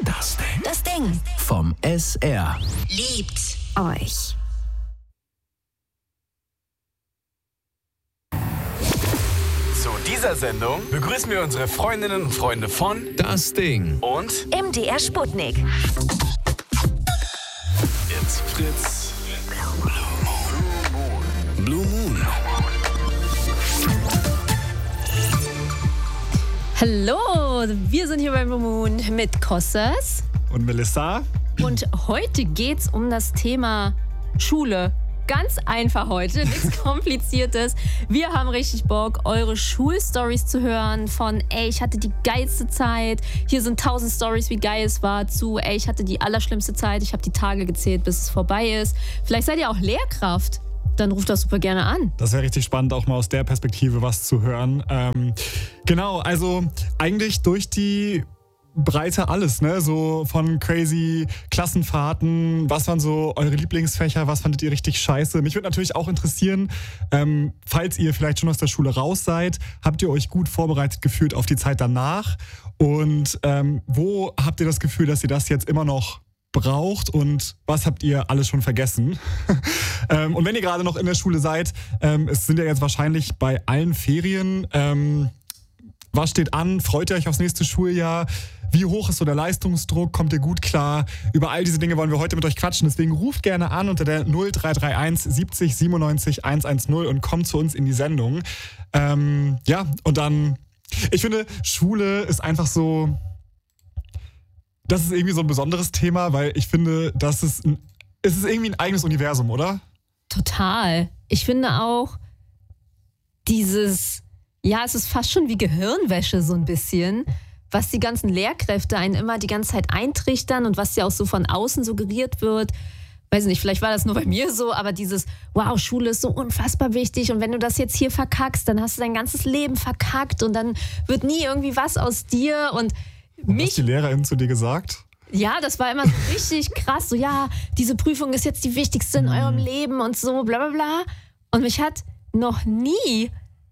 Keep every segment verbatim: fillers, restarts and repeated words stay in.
Das Ding. Das Ding. Vom S R. Liebt euch. Zu dieser Sendung begrüßen wir unsere Freundinnen und Freunde von Das Ding. und M D R Sputnik. It's Fritz. Blue Moon. Hallo, wir sind hier beim Blue Moon mit Kostas. Und Melissa? Und heute geht's um das Thema Schule. Ganz einfach heute, nichts Kompliziertes. Wir haben richtig Bock, eure Schulstories zu hören. Von, ey, ich hatte die geilste Zeit. Hier sind tausend Stories, wie geil es war. Zu, ey, ich hatte die allerschlimmste Zeit. Ich habe die Tage gezählt, bis es vorbei ist. Vielleicht seid ihr auch Lehrkraft. Dann ruft das super gerne an. Das wäre richtig spannend, auch mal aus der Perspektive was zu hören. Ähm, genau, also eigentlich durch die Breite alles, ne? So von crazy Klassenfahrten, was waren so eure Lieblingsfächer, was fandet ihr richtig scheiße? Mich würde natürlich auch interessieren, ähm, falls ihr vielleicht schon aus der Schule raus seid, habt ihr euch gut vorbereitet gefühlt auf die Zeit danach? Und ähm, wo habt ihr das Gefühl, dass ihr das jetzt immer noch braucht und was habt ihr alles schon vergessen? ähm, und wenn ihr gerade noch in der Schule seid, ähm, es sind ja jetzt wahrscheinlich bei allen Ferien, ähm, was steht an? Freut ihr euch aufs nächste Schuljahr? Wie hoch ist so der Leistungsdruck? Kommt ihr gut klar? Über all diese Dinge wollen wir heute mit euch quatschen. Deswegen ruft gerne an unter der null drei drei eins siebzig siebenundneunzig hundertzehn und kommt zu uns in die Sendung. Ähm, ja, und dann, ich finde, Schule ist einfach so, das ist irgendwie so ein besonderes Thema, weil ich finde, das ist, ein, es ist irgendwie ein eigenes Universum, oder? Total. Ich finde auch dieses, ja, es ist fast schon wie Gehirnwäsche so ein bisschen, was die ganzen Lehrkräfte einen immer die ganze Zeit eintrichtern und was ja auch so von außen suggeriert wird. Weiß nicht, vielleicht war das nur bei mir so, aber dieses, wow, Schule ist so unfassbar wichtig und wenn du das jetzt hier verkackst, dann hast du dein ganzes Leben verkackt und dann wird nie irgendwie was aus dir und mich... Was hat die Lehrerin zu dir gesagt? Ja, das war immer so richtig krass, so ja, diese Prüfung ist jetzt die wichtigste in eurem Leben und so, bla bla bla. Und mich hat noch nie...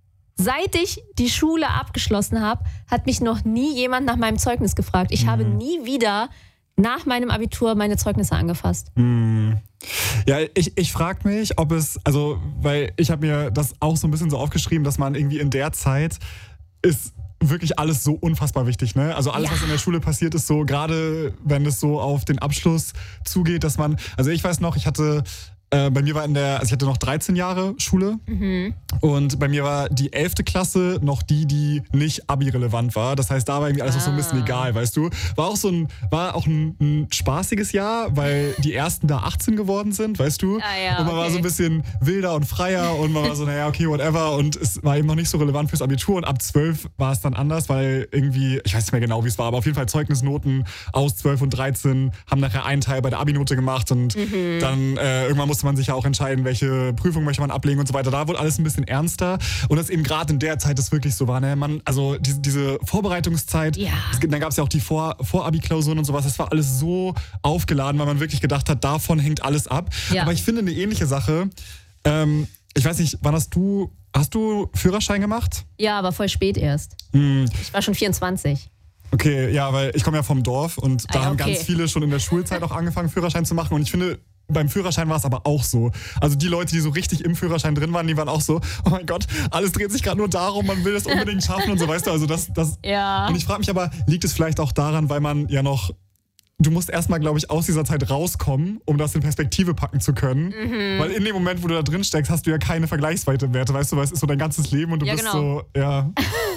Seit ich die Schule abgeschlossen habe, hat mich noch nie jemand nach meinem Zeugnis gefragt. Ich mhm. habe nie wieder nach meinem Abitur meine Zeugnisse angefasst. Mhm. Ja, ich, ich frage mich, ob es, also, weil ich habe mir das auch so ein bisschen so aufgeschrieben, dass man irgendwie in der Zeit ist wirklich alles so unfassbar wichtig, ne? Also alles, ja. was in der Schule passiert ist, so gerade wenn es so auf den Abschluss zugeht, dass man, also ich weiß noch, ich hatte Äh, bei mir war in der, also ich hatte noch dreizehn Jahre Schule mhm. und bei mir war die elfte Klasse noch die, die nicht Abi-relevant war. Das heißt, da war irgendwie alles noch so ein bisschen egal, weißt du. War auch so ein, war auch ein, ein spaßiges Jahr, weil die ersten da achtzehn geworden sind, weißt du. Ah, ja, und man okay. war so ein bisschen wilder und freier und man war so, naja, okay, whatever. Und es war eben noch nicht so relevant fürs Abitur und ab zwölf war es dann anders, weil irgendwie, ich weiß nicht mehr genau, wie es war, aber auf jeden Fall Zeugnisnoten aus zwölf und dreizehn haben nachher einen Teil bei der Abi-Note gemacht und mhm. dann äh, irgendwann musste man sich ja auch entscheiden, welche Prüfung möchte man ablegen und so weiter. Da wurde alles ein bisschen ernster und das eben gerade in der Zeit das wirklich so war. Ne? Man, also diese, diese Vorbereitungszeit, ja. es, dann gab es ja auch die Vor, Vor-Abi-Klausuren und sowas, das war alles so aufgeladen, weil man wirklich gedacht hat, davon hängt alles ab. Ja. Aber ich finde eine ähnliche Sache, ähm, ich weiß nicht, wann hast du, hast du Führerschein gemacht? Ja, aber voll spät erst. Hm. Ich war schon vierundzwanzig. Okay, ja, weil ich komme ja vom Dorf und da ah, haben okay. ganz viele schon in der Schulzeit auch angefangen, Führerschein zu machen und ich finde, beim Führerschein war es aber auch so. Also die Leute, die so richtig im Führerschein drin waren, die waren auch so, oh mein Gott, alles dreht sich gerade nur darum, man will das unbedingt schaffen und so, weißt du, also das, das ja. Und ich frage mich aber, liegt es vielleicht auch daran, weil man ja noch, du musst erstmal, glaube ich, aus dieser Zeit rauskommen, um das in Perspektive packen zu können, mhm. weil in dem Moment, wo du da drin steckst, hast du ja keine Vergleichswerte, weißt du, weil es ist so dein ganzes Leben und du ja, bist genau. so, ja.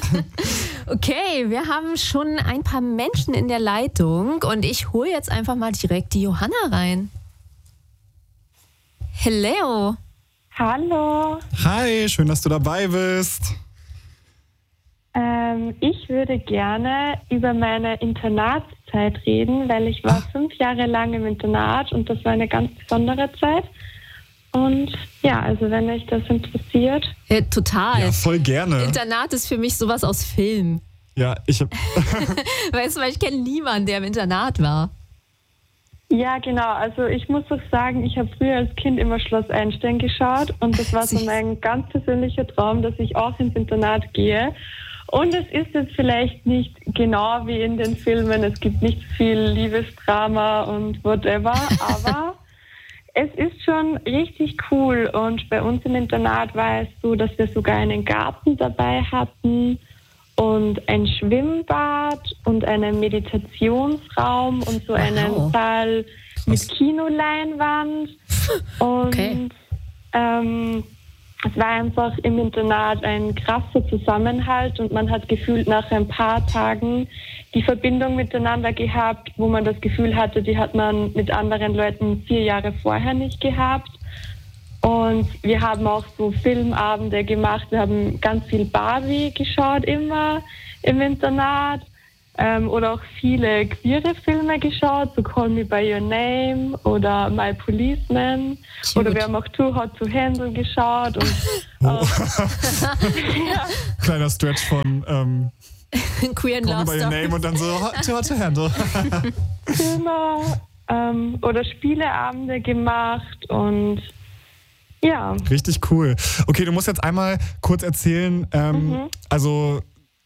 Okay, wir haben schon ein paar Menschen in der Leitung und ich hole jetzt einfach mal direkt die Johanna rein. Hello. Hallo. Hi, schön, dass du dabei bist. Ähm, ich würde gerne über meine Internatszeit reden, weil ich war fünf Jahre lang im Internat und das war eine ganz besondere Zeit. Und ja, also wenn euch das interessiert. Ja, total. Ja, voll gerne. Internat ist für mich sowas aus Film. Ja, ich hab weißt du, weil ich kenne niemanden, der im Internat war. Ja, genau. Also ich muss doch sagen, ich habe früher als Kind immer Schloss Einstein geschaut und das war so mein ganz persönlicher Traum, dass ich auch ins Internat gehe. Und es ist jetzt vielleicht nicht genau wie in den Filmen, es gibt nicht viel Liebesdrama und whatever, aber es ist schon richtig cool. Und bei uns im Internat war es so, dass wir sogar einen Garten dabei hatten und ein Schwimmbad und einen Meditationsraum und so einen Wow. Saal mit Kinoleinwand. Und Okay. ähm, es war einfach im Internat ein krasser Zusammenhalt und man hat gefühlt nach ein paar Tagen die Verbindung miteinander gehabt, wo man das Gefühl hatte, die hat man mit anderen Leuten vier Jahre vorher nicht gehabt. Und wir haben auch so Filmabende gemacht. Wir haben ganz viel Barbie geschaut immer im Internat. Ähm, oder auch viele queere Filme geschaut, so Call Me By Your Name oder My Policeman. Cute. Oder wir haben auch Too Hot to Handle geschaut. Und, ähm, ja, Kleiner Stretch von ähm, Queer and Call Me Love By Your Story. Name und dann so Hot to, hot to Handle. Filme ähm, oder Spieleabende gemacht und ja. Richtig cool. Okay, du musst jetzt einmal kurz erzählen, ähm, Mhm. also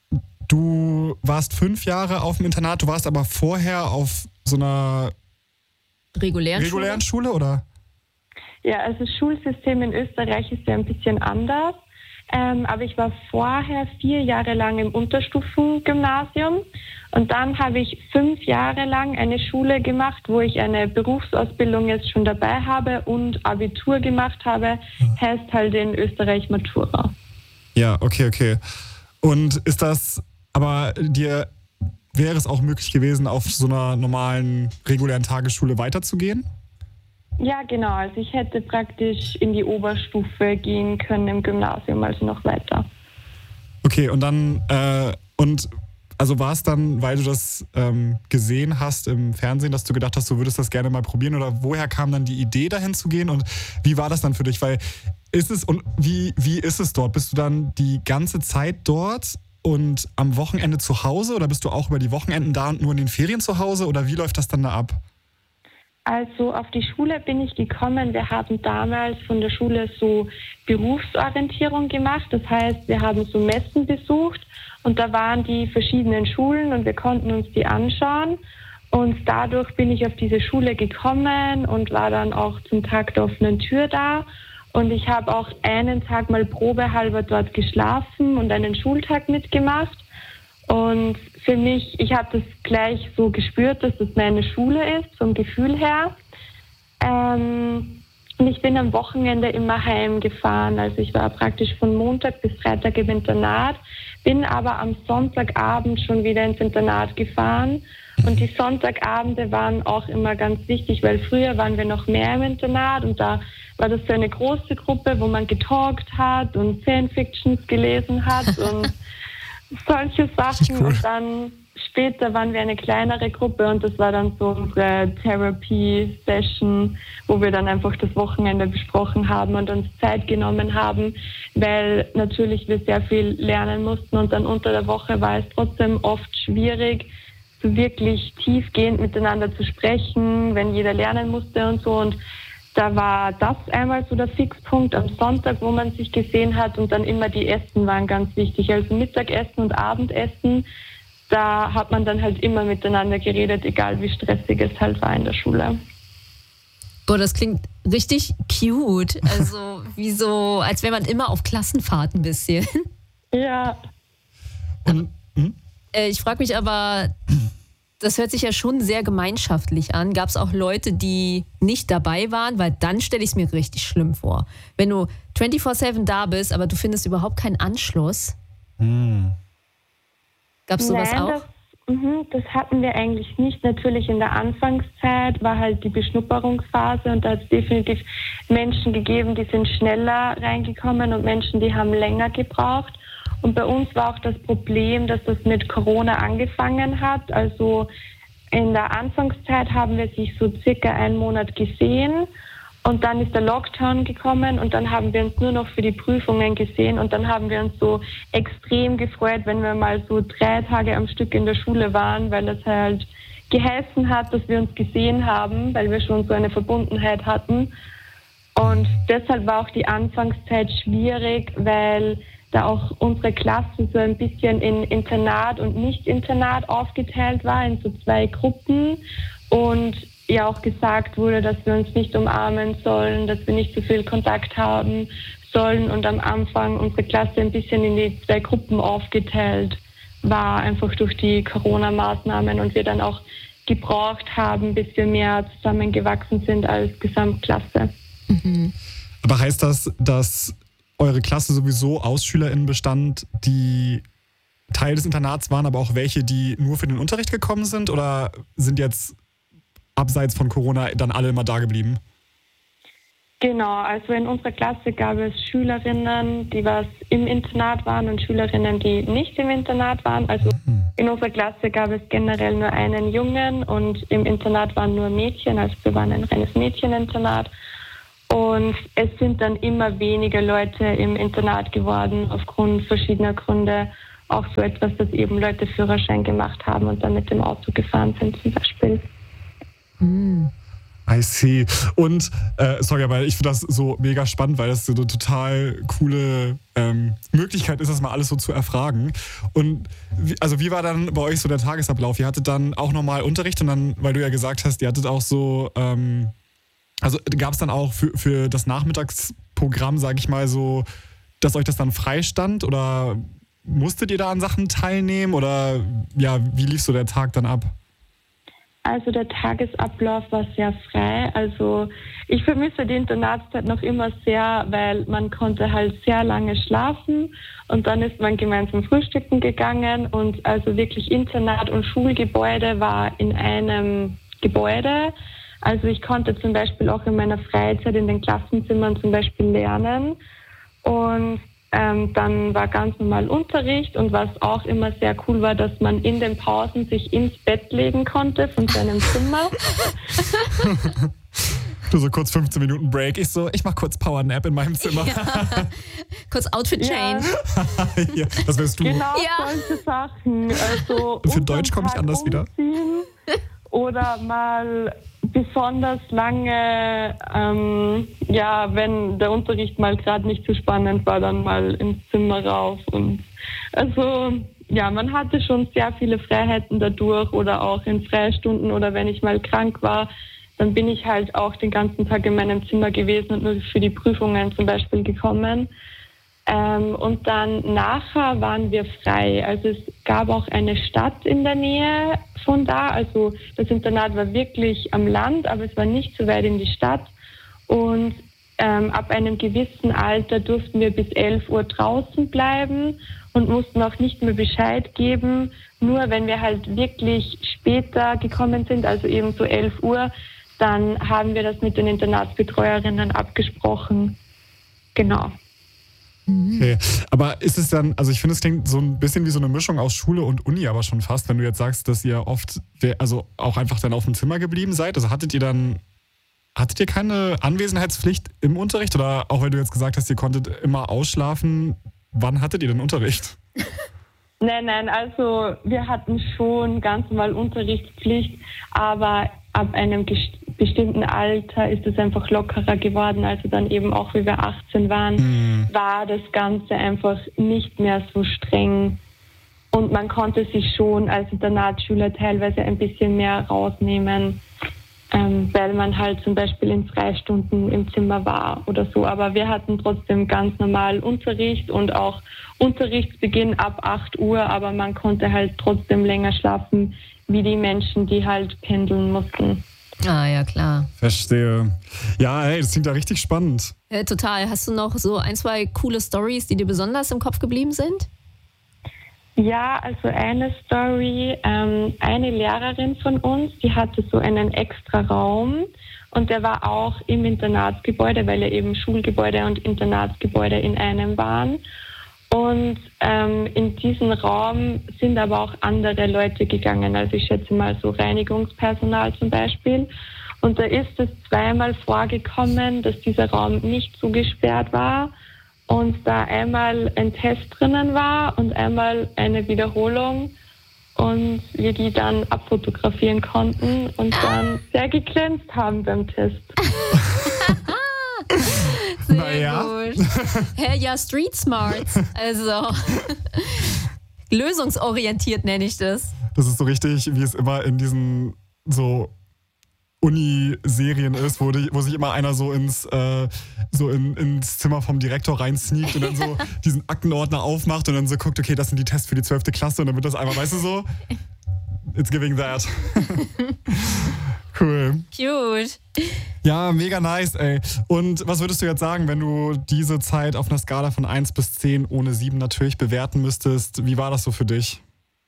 du warst fünf Jahre auf dem Internat, du warst aber vorher auf so einer Regulären regulären Schule, oder? Ja, also das Schulsystem in Österreich ist ja ein bisschen anders. Ähm, aber ich war vorher vier Jahre lang im Unterstufengymnasium und dann habe ich fünf Jahre lang eine Schule gemacht, wo ich eine Berufsausbildung jetzt schon dabei habe und Abitur gemacht habe, heißt halt in Österreich Matura. Ja, okay, okay. Und ist das, aber dir wäre es auch möglich gewesen, auf so einer normalen, regulären Tagesschule weiterzugehen? Ja, genau. Also ich hätte praktisch in die Oberstufe gehen können im Gymnasium, also noch weiter. Okay, und dann, äh, und also war es dann, weil du das ähm, gesehen hast im Fernsehen, dass du gedacht hast, du würdest das gerne mal probieren, oder woher kam dann die Idee, dahin zu gehen, und wie war das dann für dich? Weil ist es, und wie, wie ist es dort? Bist du dann die ganze Zeit dort und am Wochenende zu Hause, oder bist du auch über die Wochenenden da und nur in den Ferien zu Hause, oder wie läuft das dann da ab? Also auf die Schule bin ich gekommen. Wir haben damals von der Schule so Berufsorientierung gemacht. Das heißt, wir haben so Messen besucht und da waren die verschiedenen Schulen und wir konnten uns die anschauen. Und dadurch bin ich auf diese Schule gekommen und war dann auch zum Tag der offenen Tür da. Und ich habe auch einen Tag mal probehalber dort geschlafen und einen Schultag mitgemacht. Und für mich, ich habe das gleich so gespürt, dass das meine Schule ist, vom Gefühl her. Ähm, und ich bin am Wochenende immer heimgefahren. Also ich war praktisch von Montag bis Freitag im Internat, bin aber am Sonntagabend schon wieder ins Internat gefahren. Und die Sonntagabende waren auch immer ganz wichtig, weil früher waren wir noch mehr im Internat und da war das so eine große Gruppe, wo man getalkt hat und Fanfictions gelesen hat und solche Sachen. Cool. Und dann später waren wir eine kleinere Gruppe und das war dann so unsere Therapy-Session, wo wir dann einfach das Wochenende besprochen haben und uns Zeit genommen haben, weil natürlich wir sehr viel lernen mussten und dann unter der Woche war es trotzdem oft schwierig, so wirklich tiefgehend miteinander zu sprechen, wenn jeder lernen musste und so. Und da war das einmal so der Fixpunkt am Sonntag, wo man sich gesehen hat, und dann immer die Essen waren ganz wichtig. Also Mittagessen und Abendessen, da hat man dann halt immer miteinander geredet, egal wie stressig es halt war in der Schule. Boah, das klingt richtig cute. Also wie so, als wäre man immer auf Klassenfahrt ein bisschen. Ja. Und, hm? Äh, ich frage mich aber, das hört sich ja schon sehr gemeinschaftlich an. Gab es auch Leute, die nicht dabei waren? Weil dann stelle ich es mir richtig schlimm vor. Wenn du vierundzwanzig sieben da bist, aber du findest überhaupt keinen Anschluss. Hm. Gab es sowas Nein, auch? Das, mhm, das hatten wir eigentlich nicht. Natürlich in der Anfangszeit war halt die Beschnupperungsphase und da hat es definitiv Menschen gegeben, die sind schneller reingekommen und Menschen, die haben länger gebraucht. Und bei uns war auch das Problem, dass das mit Corona angefangen hat. Also in der Anfangszeit haben wir sich so circa einen Monat gesehen und dann ist der Lockdown gekommen und dann haben wir uns nur noch für die Prüfungen gesehen und dann haben wir uns so extrem gefreut, wenn wir mal so drei Tage am Stück in der Schule waren, weil es halt geheißen hat, dass wir uns gesehen haben, weil wir schon so eine Verbundenheit hatten. Und deshalb war auch die Anfangszeit schwierig, weil da auch unsere Klasse so ein bisschen in Internat und Nicht-Internat aufgeteilt war, in so zwei Gruppen. Und ja auch gesagt wurde, dass wir uns nicht umarmen sollen, dass wir nicht so viel Kontakt haben sollen und am Anfang unsere Klasse ein bisschen in die zwei Gruppen aufgeteilt war, einfach durch die Corona-Maßnahmen und wir dann auch gebraucht haben, bis wir mehr zusammengewachsen sind als Gesamtklasse. Mhm. Aber heißt das, dass eure Klasse sowieso aus SchülerInnen bestand, die Teil des Internats waren, aber auch welche, die nur für den Unterricht gekommen sind? Oder sind jetzt abseits von Corona dann alle immer da geblieben? Genau, also in unserer Klasse gab es Schülerinnen, die was im Internat waren und Schülerinnen, die nicht im Internat waren. Also in unserer Klasse gab es generell nur einen Jungen und im Internat waren nur Mädchen, also wir waren ein reines Mädcheninternat. Und es sind dann immer weniger Leute im Internat geworden, aufgrund verschiedener Gründe. Auch so etwas, dass eben Leute Führerschein gemacht haben und dann mit dem Auto gefahren sind zum Beispiel. Mm. I see. Und, äh, sorry, aber ich finde das so mega spannend, weil das so eine total coole ähm, Möglichkeit ist, das mal alles so zu erfragen. Und wie, also wie war dann bei euch so der Tagesablauf? Ihr hattet dann auch nochmal Unterricht und dann, weil du ja gesagt hast, ihr hattet auch so, ähm, also gab es dann auch für, für das Nachmittagsprogramm, sage ich mal so, dass euch das dann freistand oder musstet ihr da an Sachen teilnehmen oder ja, wie lief so der Tag dann ab? Also der Tagesablauf war sehr frei. Also ich vermisse die Internatszeit noch immer sehr, weil man konnte halt sehr lange schlafen und dann ist man gemeinsam frühstücken gegangen und also wirklich Internat und Schulgebäude war in einem Gebäude. Also ich konnte zum Beispiel auch in meiner Freizeit in den Klassenzimmern zum Beispiel lernen und Ähm, dann war ganz normal Unterricht und was auch immer sehr cool war, dass man in den Pausen sich ins Bett legen konnte von seinem Zimmer. Du so kurz fünfzehn Minuten Break. Ich so, ich mach kurz Powernap in meinem Zimmer. Ja. Kurz Outfit Change. Ja. Ja, das wärst du. Genau, Ja. solche Sachen. Also Für Deutsch komme ich anders wieder. Oder mal besonders lange, ähm, ja, wenn der Unterricht mal gerade nicht so spannend war, dann mal ins Zimmer rauf. Und also, ja, man hatte schon sehr viele Freiheiten dadurch oder auch in Freistunden oder wenn ich mal krank war, dann bin ich halt auch den ganzen Tag in meinem Zimmer gewesen und nur für die Prüfungen zum Beispiel gekommen. Ähm, und dann nachher waren wir frei. Also es gab auch eine Stadt in der Nähe von da. Also das Internat war wirklich am Land, aber es war nicht so weit in die Stadt. Und ähm, ab einem gewissen Alter durften wir bis elf Uhr draußen bleiben und mussten auch nicht mehr Bescheid geben. Nur wenn wir halt wirklich später gekommen sind, also eben so elf Uhr, dann haben wir das mit den Internatsbetreuerinnen abgesprochen. Genau. Okay, aber ist es dann, also ich finde, es klingt so ein bisschen wie so eine Mischung aus Schule und Uni, aber schon fast, wenn du jetzt sagst, dass ihr oft, also auch einfach dann auf dem Zimmer geblieben seid. Also hattet ihr dann, hattet ihr keine Anwesenheitspflicht im Unterricht oder auch wenn du jetzt gesagt hast, ihr konntet immer ausschlafen, wann hattet ihr denn Unterricht? Nein, nein, also wir hatten schon ganz normal Unterrichtspflicht, aber ab einem gest- bestimmten Alter ist es einfach lockerer geworden. Also dann eben auch, wie wir achtzehn waren, mhm. war das Ganze einfach nicht mehr so streng. Und man konnte sich schon als Internatsschüler teilweise ein bisschen mehr rausnehmen, ähm, weil man halt zum Beispiel in Freistunden im Zimmer war oder so. Aber wir hatten trotzdem ganz normal Unterricht und auch Unterrichtsbeginn ab acht Uhr, aber man konnte halt trotzdem länger schlafen, wie die Menschen, die halt pendeln mussten. Ah, ja, klar. Verstehe. Ja, hey, das klingt ja richtig spannend. Ja, total. Hast du noch so ein, zwei coole Storys, die dir besonders im Kopf geblieben sind? Ja, also eine Story, ähm, eine Lehrerin von uns, die hatte so einen extra Raum und der war auch im Internatsgebäude, weil ja eben Schulgebäude und Internatsgebäude in einem waren. Und ähm, in diesen Raum sind aber auch andere Leute gegangen, also ich schätze mal so Reinigungspersonal zum Beispiel. Und da ist es zweimal vorgekommen, dass dieser Raum nicht zugesperrt war und da einmal ein Test drinnen war und einmal eine Wiederholung und wir die dann abfotografieren konnten und dann sehr geglänzt haben beim Test. Sehr Naja. gut. Hä, ja, Street Smarts. Also lösungsorientiert nenne ich das. Das ist so richtig, wie es immer in diesen so Uni-Serien ist, wo, die, wo sich immer einer so ins, äh, so in, ins Zimmer vom Direktor reinsneakt und dann so diesen Aktenordner aufmacht und dann so guckt, okay, das sind die Tests für die zwölfte Klasse und dann wird das einmal, weißt du so, it's giving that. Cool. Cute. Ja, mega nice, ey. Und was würdest du jetzt sagen, wenn du diese Zeit auf einer Skala von eins bis zehn, ohne sieben natürlich, bewerten müsstest? Wie war das so für dich?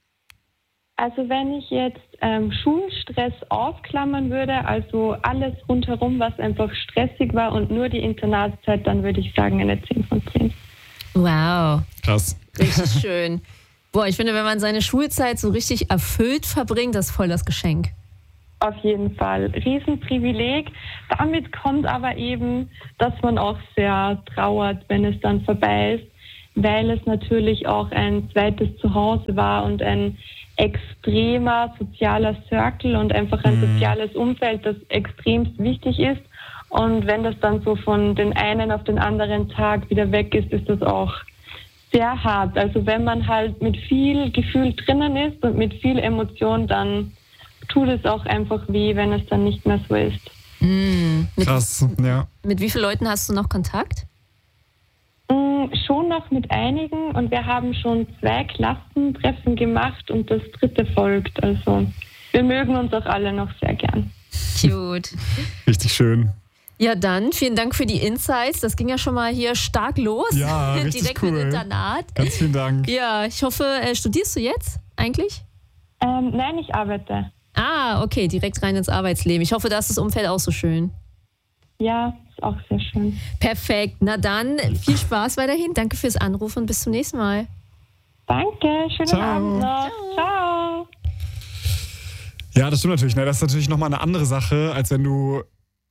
Also wenn ich jetzt ähm, Schulstress ausklammern würde, also alles rundherum, was einfach stressig war und nur die Internatszeit, dann würde ich sagen eine zehn von zehn. Wow. Krass. Richtig schön. Boah, ich finde, wenn man seine Schulzeit so richtig erfüllt verbringt, das ist voll das Geschenk. Auf jeden Fall. Riesenprivileg. Damit kommt aber eben, dass man auch sehr trauert, wenn es dann vorbei ist, weil es natürlich auch ein zweites Zuhause war und ein extremer sozialer Circle und einfach ein soziales Umfeld, das extremst wichtig ist. Und wenn das dann so von den einen auf den anderen Tag wieder weg ist, ist das auch sehr hart. Also wenn man halt mit viel Gefühl drinnen ist und mit viel Emotion, dann tut es auch einfach weh, wenn es dann nicht mehr so ist. Mm, mit, Krass, ja. mit wie vielen Leuten hast du noch Kontakt? Mm, schon noch mit einigen und wir haben schon zwei Klassentreffen gemacht und das dritte folgt. Also wir mögen uns auch alle noch sehr gern. Cute. Richtig schön. Ja, dann vielen Dank für die Insights. Das ging ja schon mal hier stark los. Ja, richtig Direkt cool. mit Internat. Ganz vielen Dank. Ja, ich hoffe, äh, studierst du jetzt eigentlich? Ähm, nein, ich arbeite. Ah, okay, direkt rein ins Arbeitsleben. Ich hoffe, da ist das Umfeld auch so schön. Ja, ist auch sehr schön. Perfekt. Na dann, viel Spaß weiterhin. Danke fürs Anrufen und bis zum nächsten Mal. Danke, schönen Ciao. Abend noch. Ciao. Ja, das stimmt natürlich. Ne? Das ist natürlich nochmal eine andere Sache, als wenn du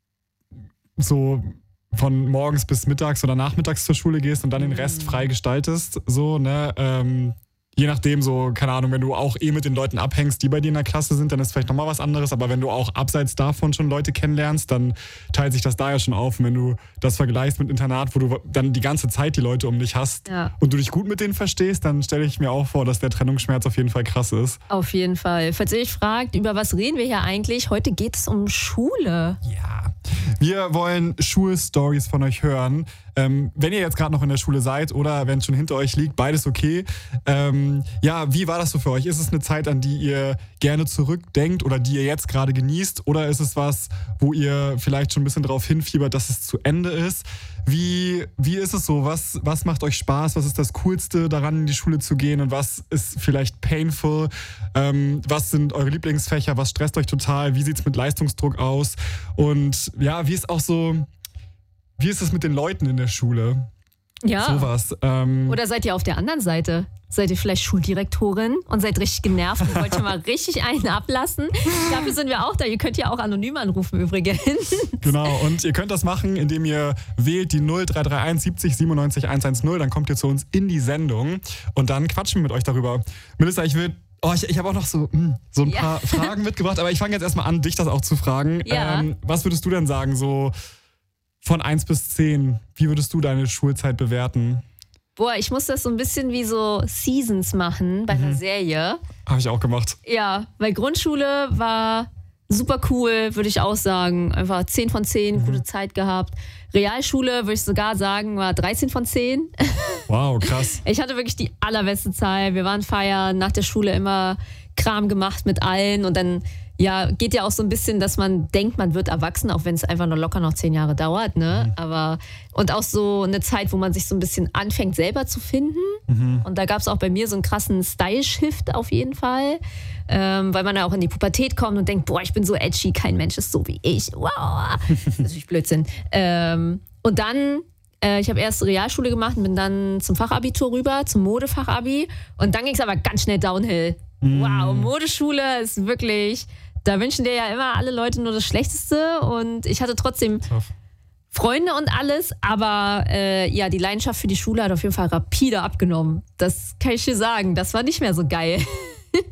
so von morgens bis mittags oder nachmittags zur Schule gehst und dann den Rest frei gestaltest. So, ne? Ähm, je nachdem, so, keine Ahnung, wenn du auch eh mit den Leuten abhängst, die bei dir in der Klasse sind, dann ist vielleicht nochmal was anderes. Aber wenn du auch abseits davon schon Leute kennenlernst, dann teilt sich das da ja schon auf. Und wenn du das vergleichst mit Internat, wo du dann die ganze Zeit die Leute um dich hast Ja. und du dich gut mit denen verstehst, dann stelle ich mir auch vor, dass der Trennungsschmerz auf jeden Fall krass ist. Auf jeden Fall. Falls ihr euch fragt, über was reden wir hier eigentlich? Heute geht es um Schule. Ja. Wir wollen Schulstories von euch hören. Ähm, wenn ihr jetzt gerade noch in der Schule seid oder wenn es schon hinter euch liegt, beides okay. Ähm, ja, wie war das so für euch? Ist es eine Zeit, an die ihr gerne zurückdenkt oder die ihr jetzt gerade genießt? Oder ist es was, wo ihr vielleicht schon ein bisschen darauf hinfiebert, dass es zu Ende ist? Wie, wie ist es so? Was, was macht euch Spaß? Was ist das Coolste daran, in die Schule zu gehen? Und was ist vielleicht painful? Ähm, was sind eure Lieblingsfächer? Was stresst euch total? Wie sieht es mit Leistungsdruck aus? Und ja, wie ist auch so, wie ist es mit den Leuten in der Schule? Ja. Sowas. Ähm, Oder seid ihr auf der anderen Seite? Seid ihr vielleicht Schuldirektorin und seid richtig genervt und wollt ihr mal richtig einen ablassen? Dafür sind wir auch da. Ihr könnt ja auch anonym anrufen übrigens. Genau, und ihr könnt das machen, indem ihr wählt die null drei drei eins siebzig siebenundneunzig hundertzehn. Dann kommt ihr zu uns in die Sendung und dann quatschen wir mit euch darüber. Melissa, ich will... Oh, ich, ich habe auch noch so, so ein Ja. paar Fragen mitgebracht, aber ich fange jetzt erstmal an, dich das auch zu fragen. Ja. Ähm, was würdest du denn sagen, so von eins bis zehn, wie würdest du deine Schulzeit bewerten? Boah, ich muss das so ein bisschen wie so Seasons machen bei einer Serie. Habe ich auch gemacht. Ja, weil Grundschule war super cool, würde ich auch sagen. Einfach zehn von zehn, gute Zeit gehabt. Realschule, würde ich sogar sagen, war dreizehn von zehn. Wow, krass. Ich hatte wirklich die allerbeste Zeit. Wir waren feiern, nach der Schule immer Kram gemacht mit allen und dann ja, geht ja auch so ein bisschen, dass man denkt, man wird erwachsen, auch wenn es einfach nur locker noch zehn Jahre dauert, ne? Mhm. Aber und auch so eine Zeit, wo man sich so ein bisschen anfängt, selber zu finden. Mhm. Und da gab es auch bei mir so einen krassen Style-Shift auf jeden Fall. Ähm, weil man ja auch in die Pubertät kommt und denkt, boah, ich bin so edgy, kein Mensch ist so wie ich. Wow. Das ist natürlich Blödsinn. Ähm, und dann äh, ich habe erst Realschule gemacht und bin dann zum Fachabitur rüber, zum Modefachabi. Und dann ging es aber ganz schnell downhill. Mhm. Wow, Modeschule ist wirklich... Da wünschen dir ja immer alle Leute nur das Schlechteste und ich hatte trotzdem Tough. Freunde und alles, aber äh, ja, die Leidenschaft für die Schule hat auf jeden Fall rapide abgenommen. Das kann ich dir sagen, das war nicht mehr so geil.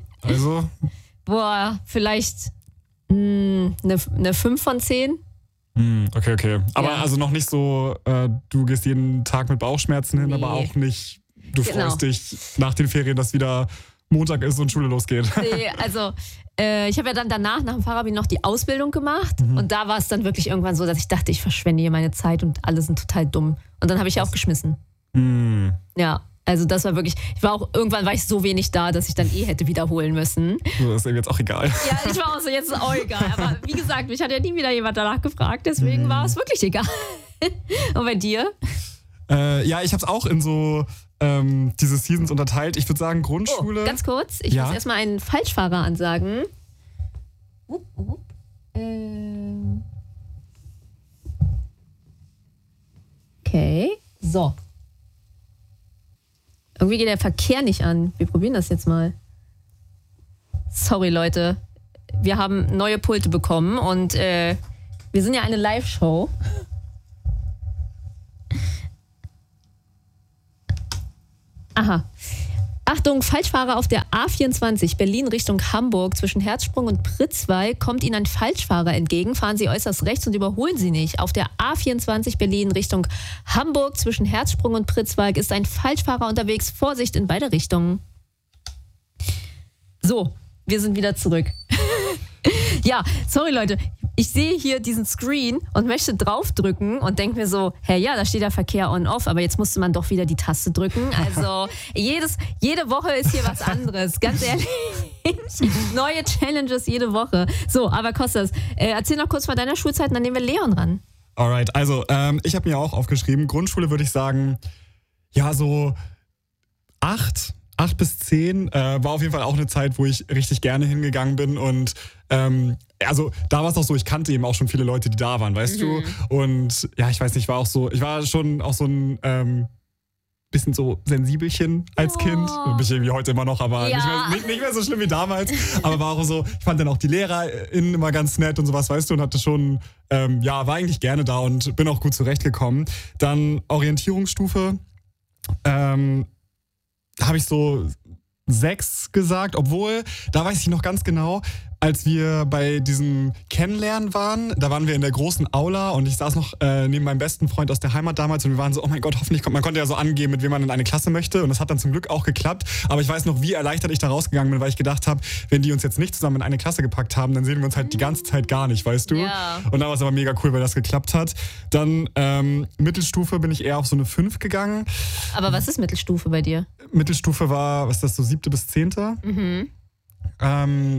Also? Boah, vielleicht mh, eine, eine fünf von zehn. Hm, okay, okay. Aber Ja. also noch nicht so, äh, du gehst jeden Tag mit Bauchschmerzen hin, Nee. aber auch nicht, du Genau. freust dich nach den Ferien, dass wieder Montag ist und Schule losgeht. Nee, also äh, ich habe ja dann danach, nach dem Fachabi, noch die Ausbildung gemacht. Mhm. Und da war es dann wirklich irgendwann so, dass ich dachte, ich verschwende hier meine Zeit und alle sind total dumm. Und dann habe ich ja auch geschmissen. Hm. Ja, also das war wirklich, ich war auch, irgendwann war ich so wenig da, dass ich dann eh hätte wiederholen müssen. So, ist eben jetzt auch egal. Ja, ich war auch so, jetzt ist auch egal. Aber wie gesagt, mich hat ja nie wieder jemand danach gefragt, deswegen war es wirklich egal. Und bei dir? Äh, ja, ich habe es auch in so ähm, diese Seasons unterteilt. Ich würde sagen Oh, Grundschule. ganz kurz, ich Ja? muss erstmal einen Falschfahrer ansagen. Uh, uh, ähm. Okay, so. Irgendwie geht der Verkehr nicht an. Wir probieren das jetzt mal. Sorry, Leute. Wir haben neue Pulte bekommen und äh, wir sind ja eine Live-Show. Aha. Achtung, Falschfahrer auf der A vierundzwanzig Berlin Richtung Hamburg zwischen Herzsprung und Pritzwalk kommt Ihnen ein Falschfahrer entgegen. Fahren Sie äußerst rechts und überholen Sie nicht. Auf der A vierundzwanzig Berlin Richtung Hamburg zwischen Herzsprung und Pritzwalk ist ein Falschfahrer unterwegs. Vorsicht in beide Richtungen. So, wir sind wieder zurück. Ja, sorry Leute, ich sehe hier diesen Screen und möchte draufdrücken und denke mir so, hä, ja, da steht der Verkehr on-off, aber jetzt musste man doch wieder die Taste drücken. Also jedes, jede Woche ist hier was anderes, ganz ehrlich. Neue Challenges jede Woche. So, aber Kostas, äh, erzähl noch kurz von deiner Schulzeit und dann nehmen wir Leon ran. Alright, also ähm, ich habe mir auch aufgeschrieben, Grundschule würde ich sagen, ja, so acht, acht bis zehn äh, war auf jeden Fall auch eine Zeit, wo ich richtig gerne hingegangen bin und ähm, also da war es auch so, ich kannte eben auch schon viele Leute, die da waren, weißt Mhm. du? Und ja, ich weiß nicht, war auch so, ich war schon auch so ein ähm, bisschen so sensibelchen als Oh. Kind. Bin ich irgendwie heute immer noch, aber Ja. nicht, mehr, nicht, nicht mehr so schlimm wie damals. Aber war auch so, ich fand dann auch die LehrerInnen immer ganz nett und sowas, weißt du, und hatte schon, ähm, ja, war eigentlich gerne da und bin auch gut zurechtgekommen. Dann Orientierungsstufe, ähm, habe ich so sechs gesagt, obwohl, da weiß ich noch ganz genau, als wir bei diesem Kennenlernen waren, da waren wir in der großen Aula und ich saß noch äh, neben meinem besten Freund aus der Heimat damals und wir waren so, oh mein Gott, hoffentlich kommt, man konnte ja so angeben, mit wem man in eine Klasse möchte und das hat dann zum Glück auch geklappt, aber ich weiß noch, wie erleichtert ich da rausgegangen bin, weil ich gedacht habe, wenn die uns jetzt nicht zusammen in eine Klasse gepackt haben, dann sehen wir uns halt die ganze Zeit gar nicht, weißt du? Ja. Und da war es aber mega cool, weil das geklappt hat. Dann ähm, Mittelstufe bin ich eher auf so eine fünf gegangen. Aber was ist Mittelstufe bei dir? Mittelstufe war, was ist das, so siebte bis zehnte? Mhm. Ähm,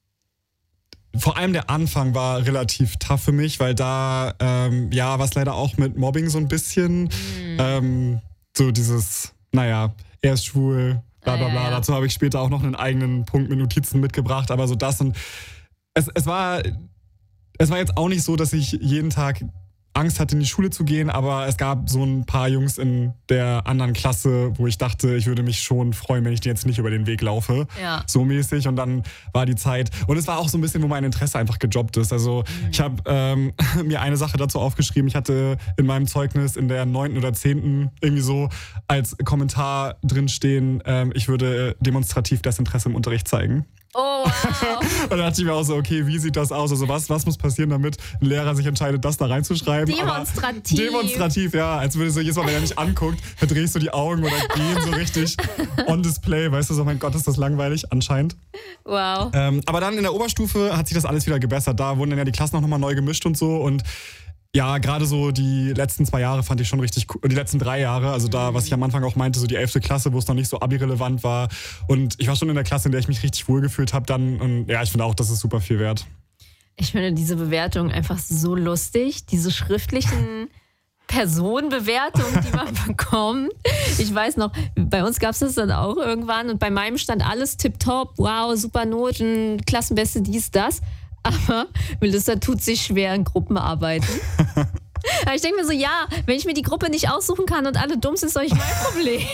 vor allem der Anfang war relativ tough für mich, weil da, ähm, ja, war es leider auch mit Mobbing so ein bisschen. Ähm, so dieses, naja, er ist schwul, bla bla Ah, ja, bla. ja. Dazu habe ich später auch noch einen eigenen Punkt mit Notizen mitgebracht, aber so das und es, es war, es war jetzt auch nicht so, dass ich jeden Tag Angst hatte, in die Schule zu gehen, aber es gab so ein paar Jungs in der anderen Klasse, wo ich dachte, ich würde mich schon freuen, wenn ich denen jetzt nicht über den Weg laufe. Ja. So mäßig. Und dann war die Zeit. Und es war auch so ein bisschen, wo mein Interesse einfach gejobbt ist. Also ich habe ähm, mir eine Sache dazu aufgeschrieben. Ich hatte in meinem Zeugnis in der neunten oder zehnten irgendwie so als Kommentar drinstehen, ähm, ich würde demonstrativ Desinteresse im Unterricht zeigen. Oh, wow. Und dann dachte ich mir auch so, okay, wie sieht das aus? Also was, was muss passieren, damit ein Lehrer sich entscheidet, das da reinzuschreiben? Demonstrativ. Aber demonstrativ, ja. Als würde so jedes Mal, wenn er mich anguckt, verdrehe ich so die Augen oder gehen so richtig on display. Weißt du, so mein Gott, ist das langweilig, anscheinend. Wow. Ähm, aber dann in der Oberstufe hat sich das alles wieder gebessert. Da wurden dann ja die Klassen auch nochmal neu gemischt und so. Und ja, gerade so die letzten zwei Jahre fand ich schon richtig cool. Die letzten drei Jahre, also da, was ich am Anfang auch meinte, so die elfte Klasse, wo es noch nicht so abi-relevant war. Und ich war schon in der Klasse, in der ich mich richtig wohl gefühlt habe dann. Und ja, ich finde auch, das ist super viel wert. Ich finde diese Bewertung einfach so lustig. Diese schriftlichen Personenbewertungen, die man bekommt. Ich weiß noch, bei uns gab es das dann auch irgendwann und bei meinem stand alles tipptopp, wow, super Noten, Klassenbeste, dies, das. Aber Melissa tut sich schwer in Gruppenarbeiten. Aber ich denke mir so, ja, wenn ich mir die Gruppe nicht aussuchen kann und alle dumm sind, ist doch nicht mein Problem.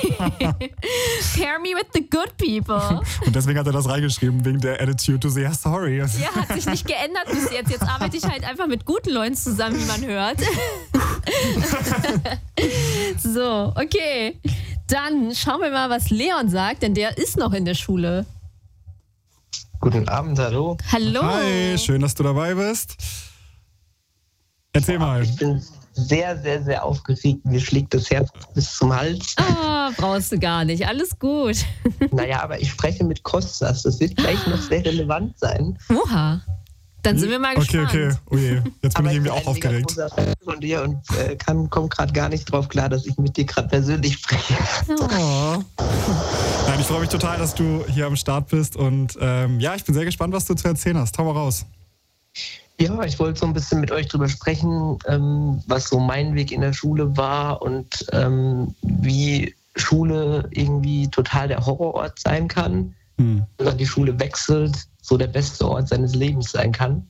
Pair me with the good people. Und deswegen hat er das reingeschrieben, wegen der Attitude. Du so, ja, sorry. Ja, hat sich nicht geändert bis jetzt. Jetzt arbeite ich halt einfach mit guten Leuten zusammen, wie man hört. So, okay. Dann schauen wir mal, was Leon sagt, denn der ist noch in der Schule. Guten Abend, hallo. Hallo. Hi, schön, dass du dabei bist. Erzähl mal. Ich bin sehr, sehr, sehr aufgeregt. Mir schlägt das Herz bis zum Hals. Ah, brauchst du gar nicht. Alles gut. Naja, aber ich spreche mit Kostas. Das wird gleich noch sehr relevant sein. Oha. Dann sind wir mal Okay, gespannt. okay. Oh je, jetzt bin Aber ich irgendwie bin auch ein mega aufgeregt. großer Fan von dir und äh, kann, komm gerade gar nicht drauf klar, dass ich mit dir gerade persönlich spreche. Oh. Nein, ich freue mich total, dass du hier am Start bist und ähm, ja, ich bin sehr gespannt, was du zu erzählen hast. Hau mal raus. Ja, ich wollte so ein bisschen mit euch drüber sprechen, ähm, was so mein Weg in der Schule war und ähm, wie Schule irgendwie total der Horrorort sein kann. Hm. Wenn man die Schule wechselt, so der beste Ort seines Lebens sein kann.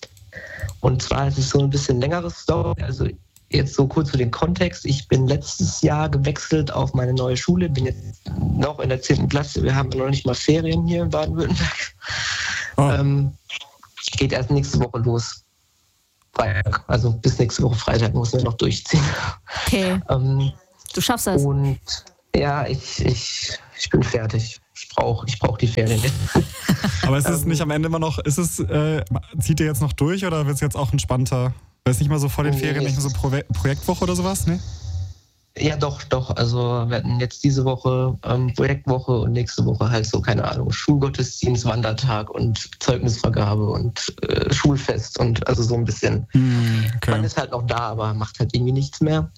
Und zwar ist es so ein bisschen längeres Story. Also jetzt so kurz für den Kontext. Ich bin letztes Jahr gewechselt auf meine neue Schule, bin jetzt noch in der zehnten Klasse. Wir haben noch nicht mal Ferien hier in Baden-Württemberg. Oh. Ähm, geht erst nächste Woche los. Freitag. Also bis nächste Woche Freitag müssen wir noch durchziehen. Okay, Ähm, du schaffst das. und ja, ich, ich, ich bin fertig. Ich brauche ich brauch die Ferien jetzt. Aber ist es nicht am Ende immer noch, ist es, äh, zieht ihr jetzt noch durch oder wird es jetzt auch entspannter? Wäre es nicht mal so vor den Nee, Ferien, nicht mehr so Pro- Projektwoche oder sowas? Nee? Ja, doch, doch. Also wir hatten jetzt diese Woche ähm, Projektwoche und nächste Woche halt so, keine Ahnung, Schulgottesdienst, Wandertag und Zeugnisvergabe und äh, Schulfest und also so ein bisschen. Hm, okay. Man ist halt noch da, aber macht halt irgendwie nichts mehr.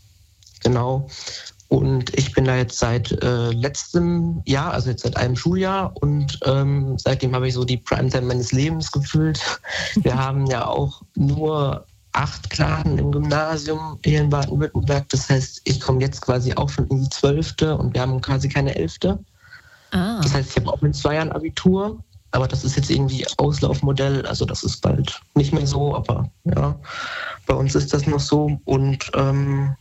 Genau. Und ich bin da jetzt seit äh, letztem Jahr, also jetzt seit einem Schuljahr und ähm, seitdem habe ich so die Primetime meines Lebens gefühlt. Wir haben ja auch nur acht Klassen im Gymnasium hier in Baden-Württemberg. Das heißt, ich komme jetzt quasi auch schon in die zwölfte und wir haben quasi keine elfte. Ah. Das heißt, ich habe auch in zwei Jahren Abitur, aber das ist jetzt irgendwie Auslaufmodell. Also das ist bald nicht mehr so, aber ja, bei uns ist das noch so. Und ähm,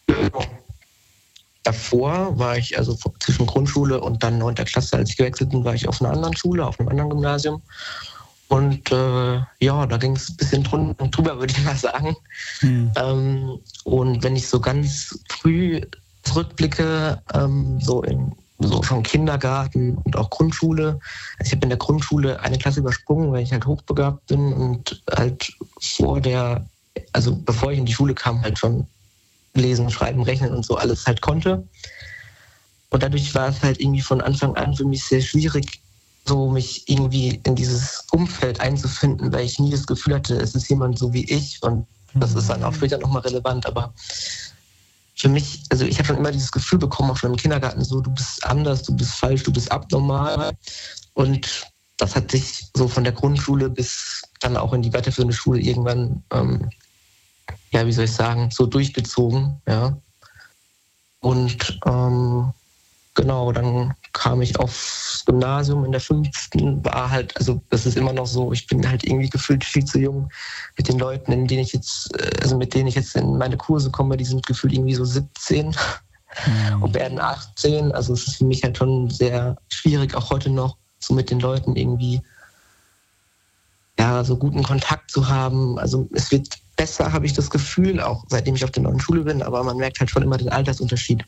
davor war ich, also zwischen Grundschule und dann neunter Klasse, als ich gewechselt bin, war ich auf einer anderen Schule, auf einem anderen Gymnasium. Und äh, ja, da ging es ein bisschen drun- drüber, würde ich mal sagen. Hm. Ähm, und wenn ich so ganz früh zurückblicke, ähm, so in so schon Kindergarten und auch Grundschule. Also ich habe in der Grundschule eine Klasse übersprungen, weil ich halt hochbegabt bin und halt vor der, also bevor ich in die Schule kam, halt schon lesen, schreiben, rechnen und so alles halt konnte. Und dadurch war es halt irgendwie von Anfang an für mich sehr schwierig, so mich irgendwie in dieses Umfeld einzufinden, weil ich nie das Gefühl hatte, es ist jemand so wie ich und das ist dann auch später nochmal relevant, aber für mich, also ich habe schon immer dieses Gefühl bekommen, auch schon im Kindergarten, so du bist anders, du bist falsch, du bist abnormal und das hat sich so von der Grundschule bis dann auch in die weiterführende Schule irgendwann, ähm, ja, wie soll ich sagen, so durchgezogen, ja. Und ähm, genau, dann kam ich aufs Gymnasium in der fünften, war halt, also das ist immer noch so, ich bin halt irgendwie gefühlt viel zu jung mit den Leuten, in denen ich jetzt, also mit denen ich jetzt in meine Kurse komme, die sind gefühlt irgendwie so siebzehn mhm. und werden achtzehn, also es ist für mich halt schon sehr schwierig, auch heute noch so mit den Leuten irgendwie, ja, so guten Kontakt zu haben, also es wird besser, habe ich das Gefühl, auch seitdem ich auf der neuen Schule bin, aber man merkt halt schon immer den Altersunterschied.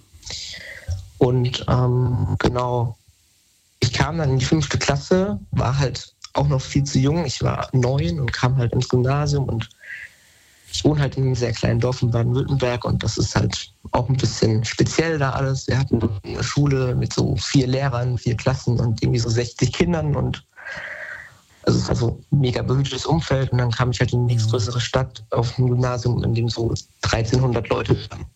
Und ähm, genau, ich kam dann in die fünfte Klasse, war halt auch noch viel zu jung. Ich war neun und kam halt ins Gymnasium und ich wohne halt in einem sehr kleinen Dorf in Baden-Württemberg und das ist halt auch ein bisschen speziell da alles. Wir hatten eine Schule mit so vier Lehrern, vier Klassen und irgendwie so sechzig Kindern und also es war so ein mega behütetes Umfeld und dann kam ich halt in die nächstgrößere Stadt auf ein Gymnasium, in dem so dreizehnhundert Leute waren.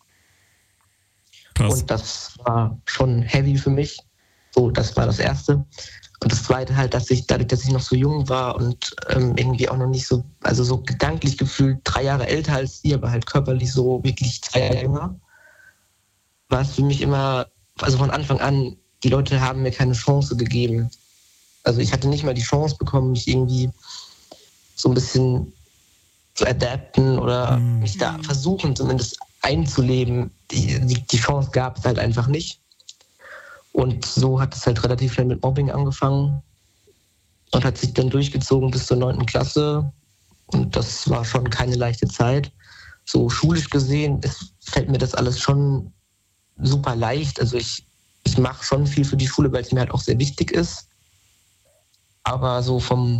Krass. Und das war schon heavy für mich. So, das war das Erste. Und das Zweite halt, dass ich, dadurch, dass ich noch so jung war und ähm, irgendwie auch noch nicht so, also so gedanklich gefühlt drei Jahre älter als ihr, aber halt körperlich so wirklich zwei Jahre jünger, war es für mich immer, also von Anfang an, die Leute haben mir keine Chance gegeben. Also ich hatte nicht mal die Chance bekommen, mich irgendwie so ein bisschen zu adapten oder mhm. mich da versuchen zumindest einzuleben. Die, die, die Chance gab es halt einfach nicht. Und so hat es halt relativ schnell mit Mobbing angefangen und hat sich dann durchgezogen bis zur neunten Klasse. Und das war schon keine leichte Zeit. So schulisch gesehen es fällt mir das alles schon super leicht. Also ich, ich mache schon viel für die Schule, weil es mir halt auch sehr wichtig ist. Aber so vom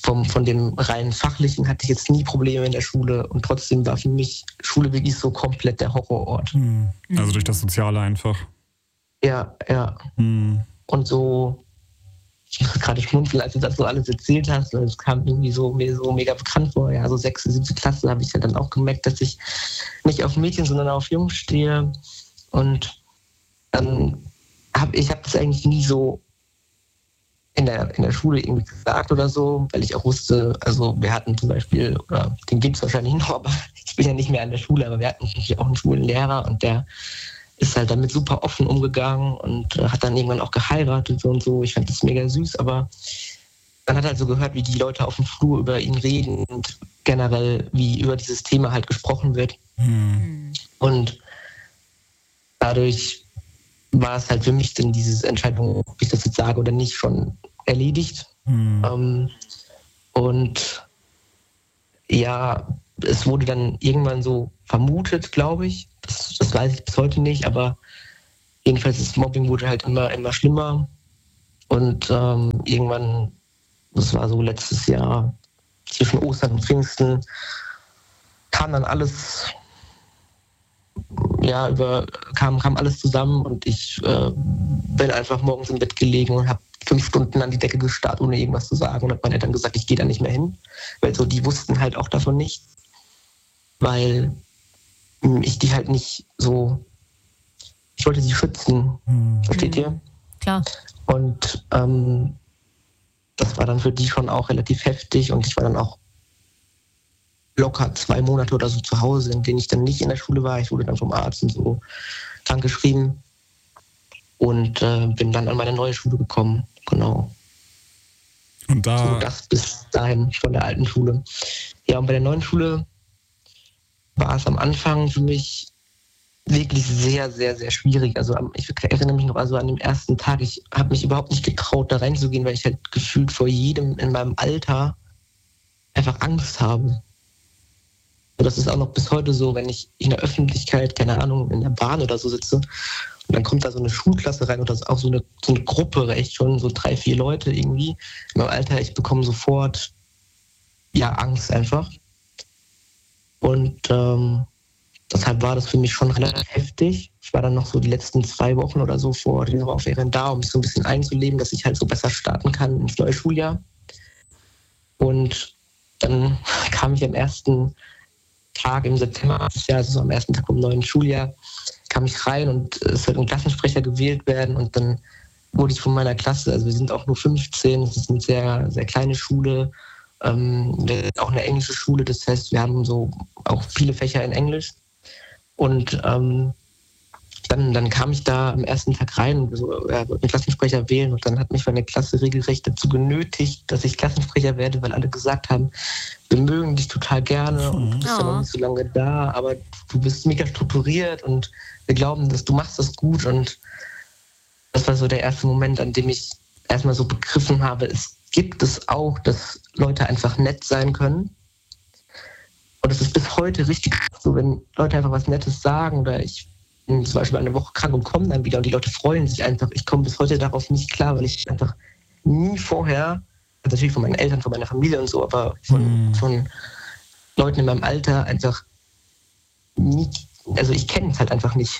vom, von dem rein Fachlichen hatte ich jetzt nie Probleme in der Schule und trotzdem war für mich Schule wirklich so komplett der Horrorort. Mhm. Also durch das Soziale einfach. Ja, ja. Mhm. Und so, ich muss gerade schmunzeln, als du das so alles erzählt hast, und es kam irgendwie so mir so mega bekannt vor. Ja, so sechste, siebte Klasse habe ich ja dann auch gemerkt, dass ich nicht auf Mädchen, sondern auf Jungs stehe. Und dann habe ich habe das eigentlich nie so in der, in der Schule irgendwie gesagt oder so, weil ich auch wusste, also wir hatten zum Beispiel, oder den gibt es wahrscheinlich noch, aber ich bin ja nicht mehr an der Schule, aber wir hatten natürlich auch einen Schulenlehrer und der ist halt damit super offen umgegangen und äh, hat dann irgendwann auch geheiratet und so. Ich fand das mega süß, aber man hat halt so gehört, wie die Leute auf dem Flur über ihn reden und generell, wie über dieses Thema halt gesprochen wird. Mhm. Und dadurch war es halt für mich dann diese Entscheidung, ob ich das jetzt sage oder nicht, schon erledigt. Mhm. Ähm, und ja, es wurde dann irgendwann so vermutet, glaube ich. Das, das weiß ich bis heute nicht, aber jedenfalls das Mobbing wurde halt immer, immer schlimmer. Und ähm, irgendwann, das war so letztes Jahr, zwischen Ostern und Pfingsten, kam dann alles, ja, über, kam, kam alles zusammen und ich äh, bin einfach morgens im Bett gelegen und habe fünf Stunden an die Decke gestarrt, ohne irgendwas zu sagen. Und hat meine Eltern gesagt, ich gehe da nicht mehr hin. Weil so, die wussten halt auch davon nicht. Weil ich die halt nicht so, ich wollte sie schützen. Mhm. Versteht ihr? Klar. Und ähm, das war dann für die schon auch relativ heftig und ich war dann auch locker zwei Monate oder so zu Hause, in denen ich dann nicht in der Schule war. Ich wurde dann vom Arzt und so krankgeschrieben und äh, bin dann an meine neue Schule gekommen. Genau. Und da. So das bis dahin von der alten Schule. Ja, und bei der neuen Schule war es am Anfang für mich wirklich sehr, sehr, sehr schwierig. Also ich erinnere mich noch also an den ersten Tag, ich habe mich überhaupt nicht getraut, da reinzugehen, weil ich halt gefühlt vor jedem in meinem Alter einfach Angst habe. Und das ist auch noch bis heute so, wenn ich in der Öffentlichkeit, keine Ahnung, in der Bahn oder so sitze und dann kommt da so eine Schulklasse rein oder auch so eine, so eine Gruppe, echt schon so drei, vier Leute irgendwie. In meinem Alter, ich bekomme sofort ja Angst einfach. Und ähm, deshalb war das für mich schon relativ heftig. Ich war dann noch so die letzten zwei Wochen oder so vor den Sommerferien da, um mich so ein bisschen einzuleben, dass ich halt so besser starten kann ins neue Schuljahr. Und dann kam ich am ersten Tag im September, also am ersten Tag vom neuen Schuljahr, kam ich rein und es sollte ein Klassensprecher gewählt werden und dann wurde ich von meiner Klasse, also wir sind auch nur fünfzehn, es ist eine sehr, sehr kleine Schule, ähm, auch eine englische Schule, das heißt, wir haben so auch viele Fächer in Englisch und ähm, dann, dann kam ich da am ersten Tag rein und so, ja, wollte einen Klassensprecher wählen und dann hat mich meine Klasse regelrecht dazu genötigt, dass ich Klassensprecher werde, weil alle gesagt haben, wir mögen dich total gerne und du bist ja noch nicht so lange da, aber du bist mega strukturiert und wir glauben, dass du machst das gut und das war so der erste Moment, an dem ich erstmal so begriffen habe, es gibt es auch, dass Leute einfach nett sein können. Und es ist bis heute richtig so, wenn Leute einfach was Nettes sagen oder ich bin zum Beispiel eine Woche krank und komme dann wieder und die Leute freuen sich einfach. Ich komme bis heute darauf nicht klar, weil ich einfach nie vorher, also natürlich von meinen Eltern, von meiner Familie und so, aber von, mm. von Leuten in meinem Alter einfach nie, also ich kenne es halt einfach nicht.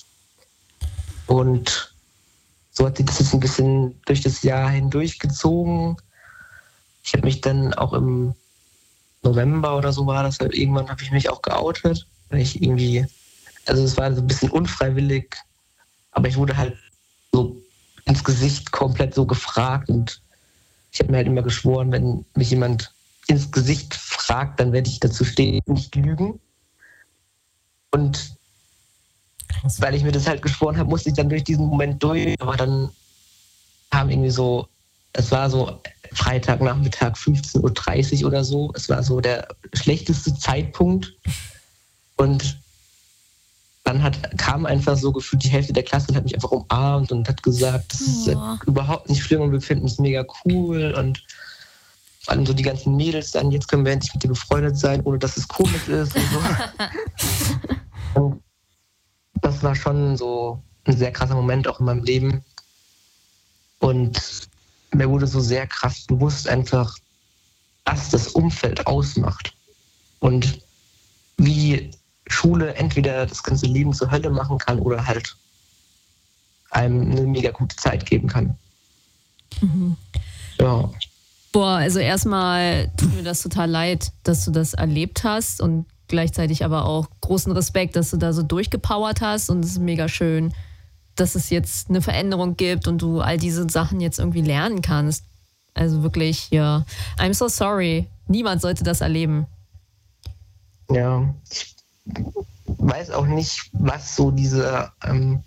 Und so hat sich das jetzt ein bisschen durch das Jahr hindurchgezogen. Ich habe mich dann auch im November oder so war das, irgendwann habe ich mich auch geoutet, weil ich irgendwie, also es war so ein bisschen unfreiwillig, aber ich wurde halt so ins Gesicht komplett so gefragt und ich habe mir halt immer geschworen, wenn mich jemand ins Gesicht fragt, dann werde ich dazu stehen, nicht lügen. Und Krass. Weil ich mir das halt geschworen habe, musste ich dann durch diesen Moment durch, aber dann kam irgendwie so, es war so Freitagnachmittag fünfzehn Uhr dreißig oder so, es war so der schlechteste Zeitpunkt und dann hat, kam einfach so gefühlt die Hälfte der Klasse und hat mich einfach umarmt und hat gesagt, das ist ja überhaupt nicht schlimm und wir finden es mega cool und vor allem so die ganzen Mädels dann, jetzt können wir endlich mit dir befreundet sein, ohne dass es komisch ist und so. Und das war schon so ein sehr krasser Moment auch in meinem Leben und mir wurde so sehr krass bewusst einfach, was das Umfeld ausmacht und wie Schule entweder das ganze Leben zur Hölle machen kann oder halt einem eine mega gute Zeit geben kann. Mhm. Ja. Boah, also erstmal tut mir das total leid, dass du das erlebt hast und gleichzeitig aber auch großen Respekt, dass du da so durchgepowert hast und es ist mega schön, dass es jetzt eine Veränderung gibt und du all diese Sachen jetzt irgendwie lernen kannst. Also wirklich, ja, I'm so sorry. Niemand sollte das erleben. Ja, ich weiß auch nicht, was so diese, ähm,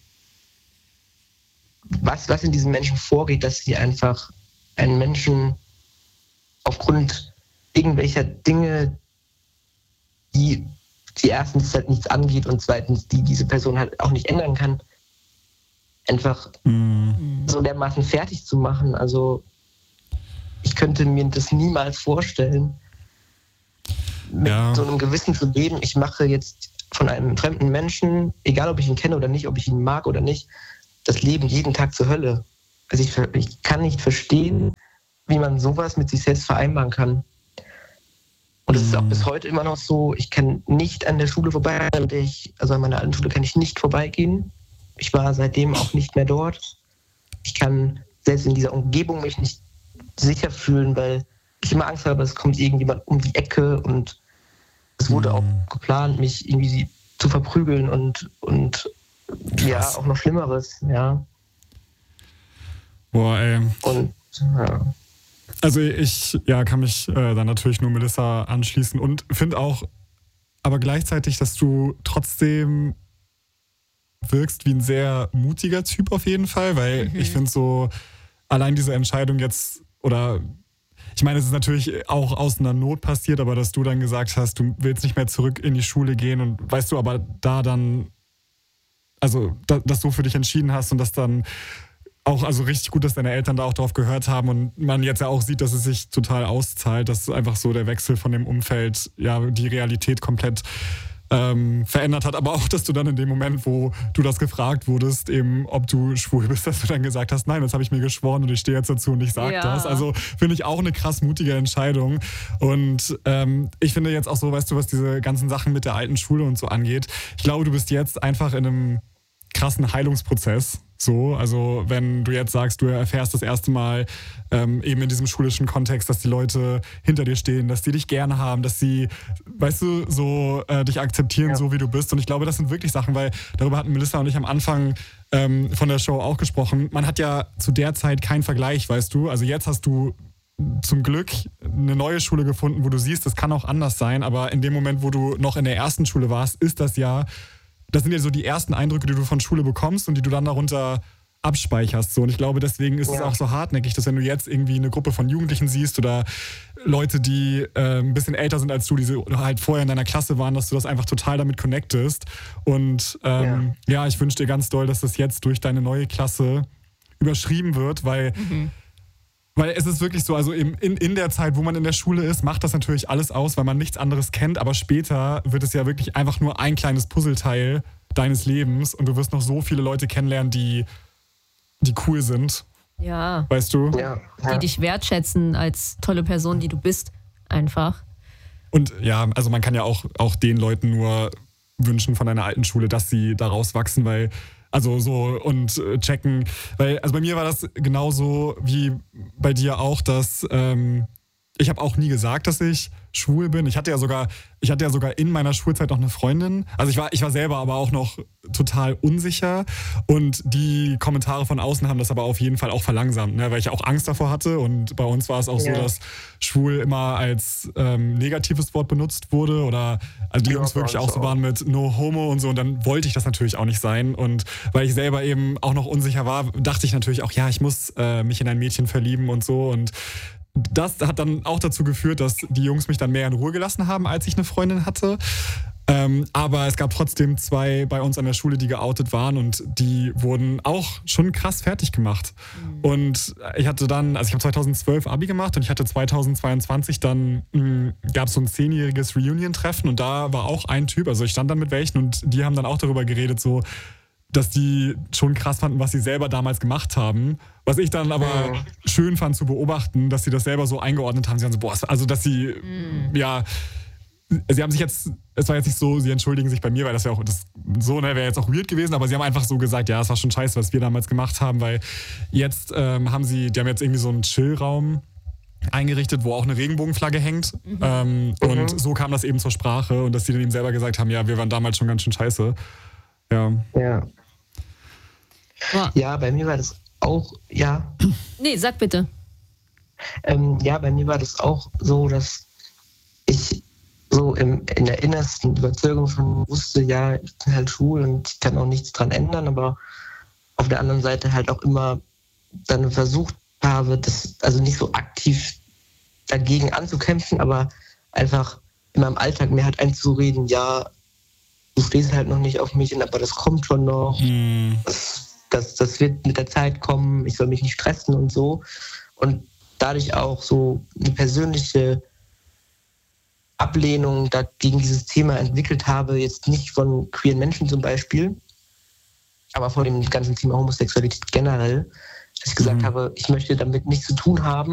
was, was in diesen Menschen vorgeht, dass sie einfach einen Menschen aufgrund irgendwelcher Dinge, die, die erstens halt nichts angeht und zweitens, die diese Person halt auch nicht ändern kann, einfach mhm. so dermaßen fertig zu machen. Also ich könnte mir das niemals vorstellen, mit ja. so einem Gewissen zu leben. Ich mache jetzt von einem fremden Menschen, egal ob ich ihn kenne oder nicht, ob ich ihn mag oder nicht, das Leben jeden Tag zur Hölle. Also ich, ich kann nicht verstehen, wie man sowas mit sich selbst vereinbaren kann. Und es ist auch bis heute immer noch so, ich kann nicht an der Schule vorbei, an der ich, also an meiner alten Schule kann ich nicht vorbeigehen. Ich war seitdem auch nicht mehr dort. Ich kann selbst in dieser Umgebung mich nicht sicher fühlen, weil ich immer Angst habe, es kommt irgendjemand um die Ecke und es wurde auch geplant, mich irgendwie zu verprügeln und, und ja, auch noch Schlimmeres, ja. Boah, ey. Und, ja. Also ich ja, kann mich äh, dann natürlich nur Melissa anschließen und finde auch aber gleichzeitig, dass du trotzdem wirkst wie ein sehr mutiger Typ auf jeden Fall, weil mhm. ich finde so, allein diese Entscheidung jetzt, oder ich meine, es ist natürlich auch aus einer Not passiert, aber dass du dann gesagt hast, du willst nicht mehr zurück in die Schule gehen und weißt du, aber da dann, also da, dass du für dich entschieden hast und das dann auch, also richtig gut, dass deine Eltern da auch drauf gehört haben und man jetzt ja auch sieht, dass es sich total auszahlt, dass einfach so der Wechsel von dem Umfeld ja die Realität komplett ähm, verändert hat, aber auch, dass du dann in dem Moment, wo du das gefragt wurdest, eben ob du schwul bist, dass du dann gesagt hast, nein, das habe ich mir geschworen und ich stehe jetzt dazu und ich sage ja. das. Also finde ich auch eine krass mutige Entscheidung und ähm, ich finde jetzt auch so, weißt du, was diese ganzen Sachen mit der alten Schule und so angeht, ich glaube, du bist jetzt einfach in einem krassen Heilungsprozess. So, also wenn du jetzt sagst, du erfährst das erste Mal ähm, eben in diesem schulischen Kontext, dass die Leute hinter dir stehen, dass die dich gerne haben, dass sie, weißt du, so äh, dich akzeptieren, ja. so wie du bist. Und ich glaube, das sind wirklich Sachen, weil darüber hatten Melissa und ich am Anfang ähm, von der Show auch gesprochen. Man hat ja zu der Zeit keinen Vergleich, weißt du. Also jetzt hast du zum Glück eine neue Schule gefunden, wo du siehst, das kann auch anders sein. Aber in dem Moment, wo du noch in der ersten Schule warst, ist das ja Das sind ja so die ersten Eindrücke, die du von Schule bekommst und die du dann darunter abspeicherst. So. Und ich glaube, deswegen ist ja. es auch so hartnäckig, dass wenn du jetzt irgendwie eine Gruppe von Jugendlichen siehst oder Leute, die äh, ein bisschen älter sind als du, die so halt vorher in deiner Klasse waren, dass du das einfach total damit connectest. Und ähm, ja. ja, ich wünsche dir ganz doll, dass das jetzt durch deine neue Klasse überschrieben wird, weil mhm. Weil es ist wirklich so, also in, in, in der Zeit, wo man in der Schule ist, macht das natürlich alles aus, weil man nichts anderes kennt, aber später wird es ja wirklich einfach nur ein kleines Puzzleteil deines Lebens und du wirst noch so viele Leute kennenlernen, die, die cool sind. Ja. Weißt du? Ja. Die dich wertschätzen als tolle Person, die du bist, einfach. Und ja, also man kann ja auch, auch den Leuten nur wünschen von deiner alten Schule, dass sie da rauswachsen, weil Also so und äh, checken, weil also bei mir war das genauso wie bei dir auch, dass ähm, ich habe auch nie gesagt, dass ich schwul bin. Ich hatte ja sogar, ich hatte ja sogar in meiner Schulzeit noch eine Freundin. Also ich war, ich war selber aber auch noch total unsicher und die Kommentare von außen haben das aber auf jeden Fall auch verlangsamt, ne? Weil ich auch Angst davor hatte und bei uns war es auch ja. so, dass schwul immer als ähm, negatives Wort benutzt wurde oder also die ja, Jungs wirklich auch so waren mit No Homo und so und dann wollte ich das natürlich auch nicht sein und weil ich selber eben auch noch unsicher war, dachte ich natürlich auch, ja, ich muss äh, mich in ein Mädchen verlieben und so und das hat dann auch dazu geführt, dass die Jungs mich dann mehr in Ruhe gelassen haben, als ich eine Freundin hatte. Ähm, aber es gab trotzdem zwei bei uns an der Schule, die geoutet waren und die wurden auch schon krass fertig gemacht. Mhm. Und ich hatte dann, also ich habe zweitausendzwölf Abi gemacht und ich hatte zweitausendzweiundzwanzig dann, gab es so ein zehnjähriges Reunion-Treffen und da war auch ein Typ, also ich stand dann mit welchen und die haben dann auch darüber geredet, so dass die schon krass fanden, was sie selber damals gemacht haben. Was ich dann aber Mhm. schön fand zu beobachten, dass sie das selber so eingeordnet haben. Sie waren so, boah, also dass sie, Mhm. ja, sie haben sich jetzt, es war jetzt nicht so, sie entschuldigen sich bei mir, weil das wäre auch, das, so, ne, wäre jetzt auch weird gewesen, aber sie haben einfach so gesagt, ja, es war schon scheiße, was wir damals gemacht haben, weil jetzt ähm, haben sie, die haben jetzt irgendwie so einen Chillraum eingerichtet, wo auch eine Regenbogenflagge hängt. Mhm. Ähm, Mhm. Und so kam das eben zur Sprache und dass die dann eben selber gesagt haben, ja, wir waren damals schon ganz schön scheiße. Ja. Ja. Boah. Ja, bei mir war das auch, ja, Nee, sag bitte. ähm, ja, bei mir war das auch so, dass ich so im, in der innersten Überzeugung schon wusste, ja, ich bin halt schwul und ich kann auch nichts dran ändern, aber auf der anderen Seite halt auch immer dann versucht habe, das also nicht so aktiv dagegen anzukämpfen, aber einfach in meinem Alltag mir halt einzureden, ja, du stehst halt noch nicht auf mich, aber das kommt schon noch, Mhm. das, das, das wird mit der Zeit kommen, ich soll mich nicht stressen und so. Und dadurch auch so eine persönliche Ablehnung da gegen dieses Thema entwickelt habe, jetzt nicht von queeren Menschen zum Beispiel, aber von dem ganzen Thema Homosexualität generell, dass ich gesagt Mhm. habe, ich möchte damit nichts zu tun haben.